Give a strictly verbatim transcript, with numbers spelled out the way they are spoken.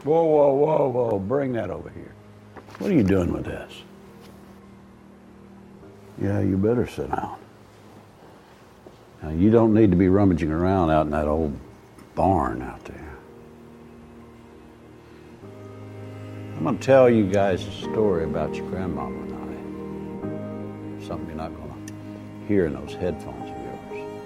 Whoa, whoa, whoa, whoa, bring that over here. What are you doing with this? Yeah, you better sit down. Now, you don't need to be rummaging around out in that old barn out there. I'm going to tell you guys a story about your grandmama and I. Something you're not going to hear in those headphones.